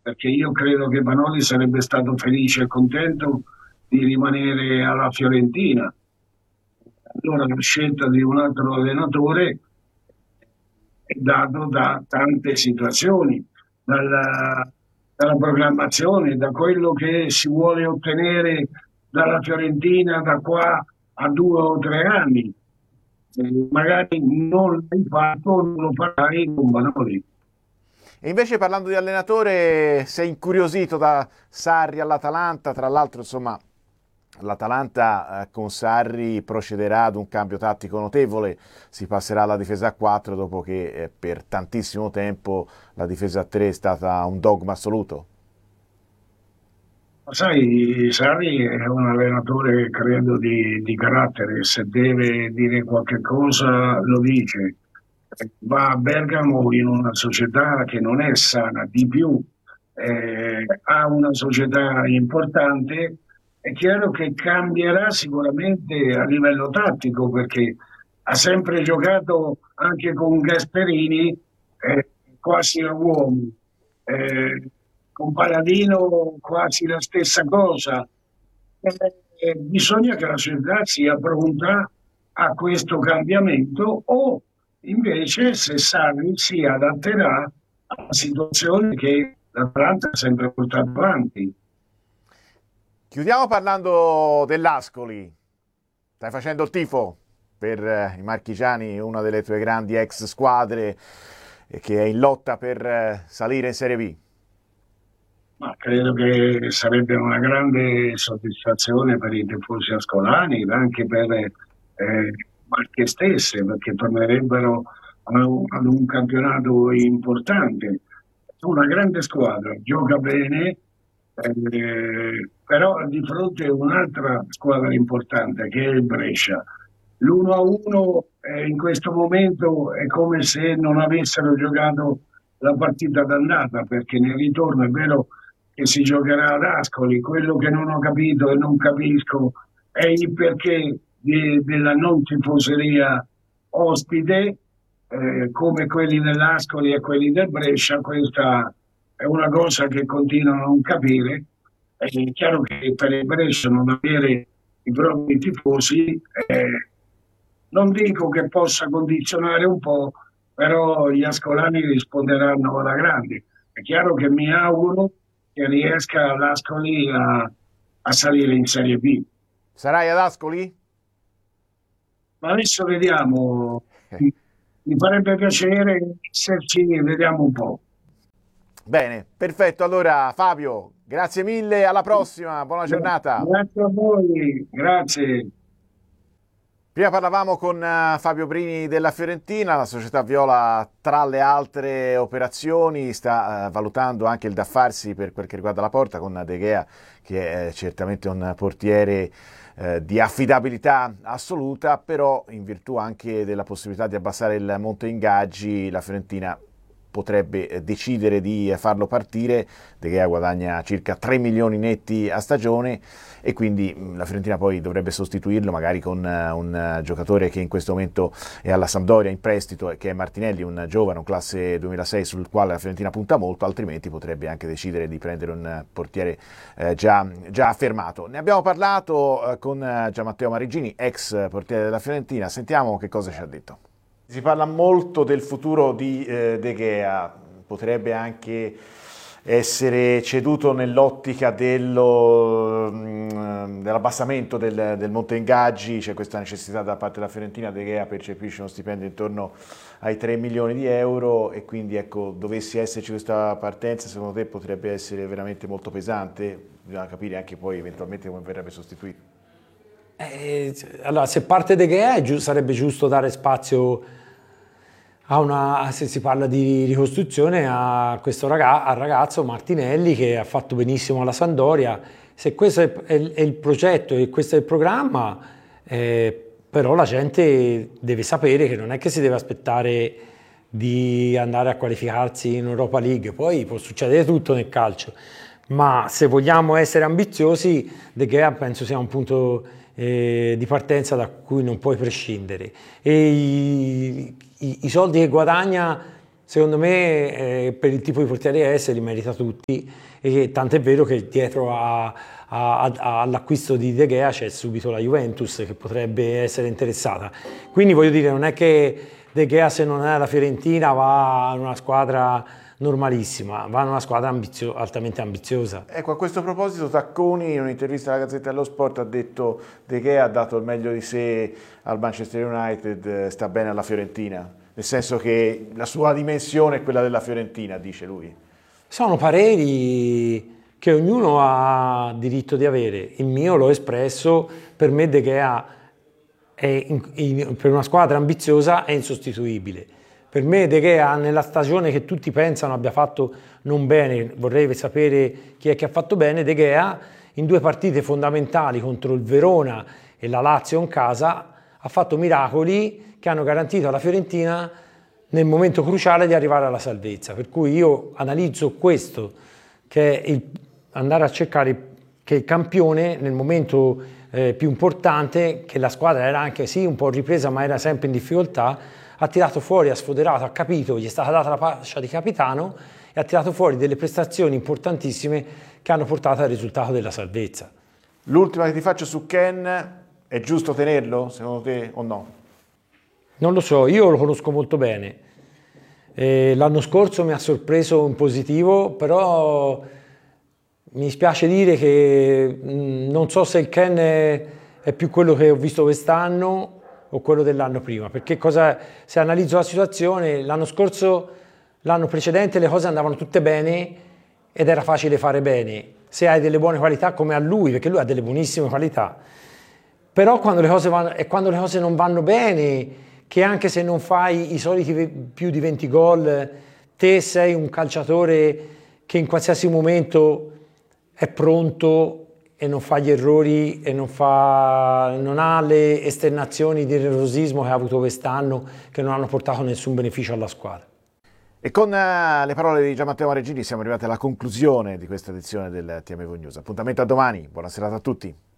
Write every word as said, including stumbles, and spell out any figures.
perché io credo che Vanoli sarebbe stato felice e contento di rimanere alla Fiorentina. Allora la scelta di un altro allenatore è dato da tante situazioni, dalla, dalla programmazione, da quello che si vuole ottenere dalla Fiorentina da qua a due o tre anni. Eh, magari non l'hai fatto, non lo farai con Vanoli. E invece parlando di allenatore, sei incuriosito da Sarri all'Atalanta, tra l'altro insomma l'Atalanta eh, con Sarri procederà ad un cambio tattico notevole, si passerà alla difesa a quattro dopo che eh, per tantissimo tempo la difesa a tre è stata un dogma assoluto. Ma sai, Sarri è un allenatore, credo, di, di carattere, se deve dire qualche cosa lo dice. Va a Bergamo in una società che non è sana, di più, eh, ha una società importante, è chiaro che cambierà sicuramente a livello tattico, perché ha sempre giocato anche con Gasperini, eh, quasi a uomo. Eh, con Paladino quasi la stessa cosa. Eh, bisogna che la società sia pronta a questo cambiamento o invece se Sarri si adatterà alla situazione che l'Atalanta ha sempre portato avanti. Chiudiamo parlando dell'Ascoli. Stai facendo il tifo per eh, i marchigiani, una delle tue grandi ex squadre eh, che è in lotta per eh, salire in Serie B. Ma credo che sarebbe una grande soddisfazione per i tifosi ascolani, anche per eh, Marche stesse, perché tornerebbero a un, ad un campionato importante. È una grande squadra, gioca bene, eh, però di fronte a un'altra squadra importante che è il Brescia. L'uno a uno eh, in questo momento è come se non avessero giocato la partita d'andata, perché nel ritorno è vero che si giocherà ad Ascoli. Quello che non ho capito e non capisco è il perché di, della non tifoseria ospite, eh, come quelli dell'Ascoli e quelli del Brescia. Questa è una cosa che continuo a non capire. È chiaro che per il Brescia non avere i propri tifosi, eh, non dico che possa condizionare un po', però gli ascolani risponderanno alla grande. È chiaro che mi auguro che riesca l'Ascoli a, a salire in Serie B. Sarai ad Ascoli? Ma adesso vediamo, mi farebbe piacere esserci, vediamo un po'. Bene, perfetto. Allora Fabio, grazie mille, alla prossima, buona giornata. Grazie a voi, grazie. Prima parlavamo con Fabio Brini della Fiorentina, la società viola tra le altre operazioni sta uh, valutando anche il da farsi per quel che riguarda la porta con De Gea, che è certamente un portiere uh, di affidabilità assoluta, però in virtù anche della possibilità di abbassare il monte ingaggi la Fiorentina potrebbe decidere di farlo partire. De Gea guadagna circa tre milioni netti a stagione e quindi la Fiorentina poi dovrebbe sostituirlo magari con un giocatore che in questo momento è alla Sampdoria in prestito, che è Martinelli, un giovane, un classe duemilasei sul quale la Fiorentina punta molto, altrimenti potrebbe anche decidere di prendere un portiere eh, già, già affermato. Ne abbiamo parlato eh, con Gianmatteo Marigini, ex portiere della Fiorentina, sentiamo che cosa ci ha detto. Si parla molto del futuro di eh, De Gea, potrebbe anche essere ceduto nell'ottica dello, mh, dell'abbassamento del, del monte ingaggi, c'è questa necessità da parte della Fiorentina. De Gea percepisce uno stipendio intorno ai tre milioni di euro e quindi ecco, dovesse esserci questa partenza, secondo te potrebbe essere veramente molto pesante? Bisogna capire anche poi eventualmente come verrebbe sostituito. Eh, allora, se parte De Gea giu- sarebbe giusto dare spazio a una, se si parla di ricostruzione, a questo ragazzo, al ragazzo Martinelli che ha fatto benissimo alla Sampdoria. Se questo è, è, è il progetto e questo è il programma, eh, però la gente deve sapere che non è che si deve aspettare di andare a qualificarsi in Europa League, poi può succedere tutto nel calcio, ma se vogliamo essere ambiziosi, De Gea penso sia un punto Eh, di partenza da cui non puoi prescindere e i, i, i soldi che guadagna secondo me eh, per il tipo di portiere che è se li merita tutti, e tant'è vero che dietro a, a, a, all'acquisto di De Gea c'è subito la Juventus che potrebbe essere interessata. Quindi voglio dire, non è che De Gea, se non è alla Fiorentina, va in una squadra normalissima, va in una squadra ambizio- altamente ambiziosa. Ecco, a questo proposito Tacconi in un'intervista alla Gazzetta dello Sport ha detto De Gea ha dato il meglio di sé al Manchester United, sta bene alla Fiorentina, nel senso che la sua dimensione è quella della Fiorentina, dice lui. Sono pareri che ognuno ha diritto di avere, il mio l'ho espresso, per me De Gea è in, in, per una squadra ambiziosa è insostituibile. Per me De Gea nella stagione che tutti pensano abbia fatto non bene, vorrei sapere chi è che ha fatto bene, De Gea in due partite fondamentali contro il Verona e la Lazio in casa ha fatto miracoli che hanno garantito alla Fiorentina nel momento cruciale di arrivare alla salvezza. Per cui io analizzo questo, che è il, andare a cercare che il campione nel momento eh, più importante, che la squadra era anche sì un po' ripresa ma era sempre in difficoltà, ha tirato fuori, ha sfoderato, ha capito, gli è stata data la fascia di capitano e ha tirato fuori delle prestazioni importantissime che hanno portato al risultato della salvezza. L'ultima che ti faccio su Ken, è giusto tenerlo secondo te o no? Non lo so, io lo conosco molto bene. Eh, l'anno scorso mi ha sorpreso in positivo, però mi spiace dire che mh, non so se il Ken è, è più quello che ho visto quest'anno o quello dell'anno prima, perché cosa, se analizzo la situazione, l'anno scorso, l'anno precedente le cose andavano tutte bene ed era facile fare bene, se hai delle buone qualità come a lui, perché lui ha delle buonissime qualità, però quando le cose, vanno, e quando le cose non vanno bene, che anche se non fai i soliti più di venti gol, te sei un calciatore che in qualsiasi momento è pronto e non fa gli errori e non, fa, non ha le esternazioni di nervosismo che ha avuto quest'anno, che non hanno portato nessun beneficio alla squadra. E con uh, le parole di Gianmatteo Maregini siamo arrivati alla conclusione di questa edizione del T M V News. Appuntamento a domani, buona serata a tutti.